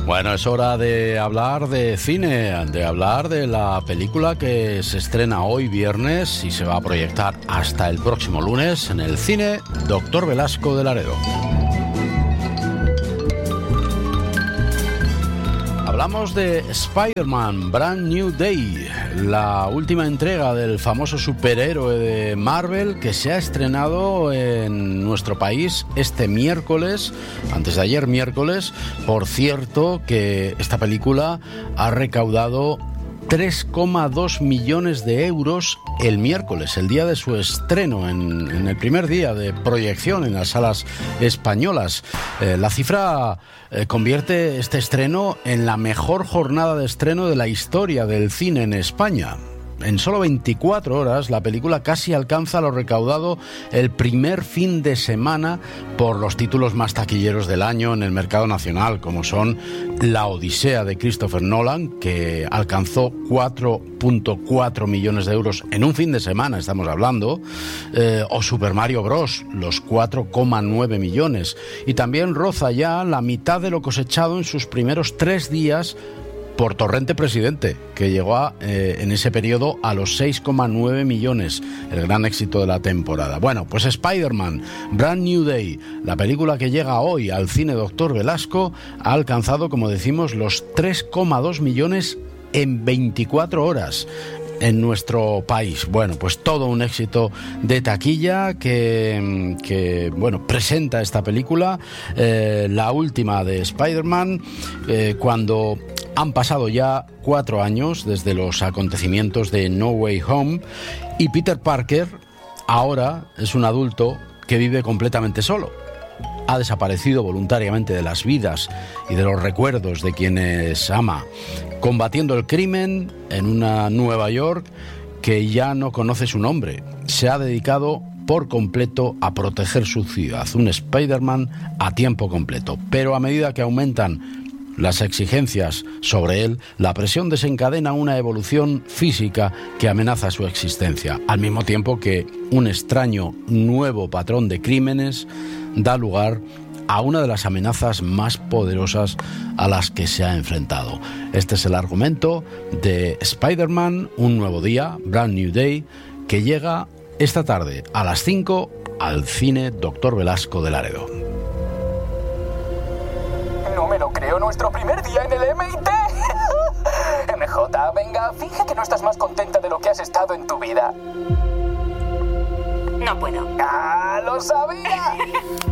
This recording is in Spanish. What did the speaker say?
Bueno, es hora de hablar de cine, de hablar de la película que se estrena hoy viernes y se va a proyectar hasta el próximo lunes en el cine Doctor Velasco de Laredo. Hablamos de Spider-Man Brand New Day, la última entrega del famoso superhéroe de Marvel que se ha estrenado en nuestro país este miércoles, antes de ayer miércoles. Por cierto, que esta película ha recaudado 3,2 millones de euros el miércoles, el día de su estreno, en el primer día de proyección en las salas españolas. La cifra convierte este estreno en la mejor jornada de estreno de la historia del cine en España. En solo 24 horas, la película casi alcanza lo recaudado el primer fin de semana por los títulos más taquilleros del año en el mercado nacional, como son La Odisea de Christopher Nolan, que alcanzó 4,4 millones de euros en un fin de semana, estamos hablando, o Super Mario Bros., los 4,9 millones. Y también roza ya la mitad de lo cosechado en sus primeros 3 días por Torrente Presidente, que llegó en ese periodo a los 6,9 millones, el gran éxito de la temporada. Bueno, pues Spider-Man Brand New Day, la película que llega hoy al cine Doctor Velasco, ha alcanzado, como decimos, los 3,2 millones en 24 horas en nuestro país. Bueno, pues todo un éxito de taquilla que bueno, presenta esta película, la última de Spider-Man, cuando han pasado ya 4 años desde los acontecimientos de No Way Home y Peter Parker ahora es un adulto que vive completamente solo. Ha desaparecido voluntariamente de las vidas y de los recuerdos de quienes ama, combatiendo el crimen en una Nueva York que ya no conoce su nombre. Se ha dedicado por completo a proteger su ciudad, un Spider-Man a tiempo completo. Pero a medida que aumentan las exigencias sobre él, la presión desencadena una evolución física que amenaza su existencia, al mismo tiempo que un extraño nuevo patrón de crímenes da lugar a una de las amenazas más poderosas a las que se ha enfrentado. Este es el argumento de Spider-Man, un nuevo día, Brand New Day, que llega esta tarde a las 5 al cine Doctor Velasco de Laredo. No me lo creo, nuestro primer día en el MIT. MJ, venga, finge que no estás más contenta de lo que has estado en tu vida. No puedo. ¡Ah, lo sabía!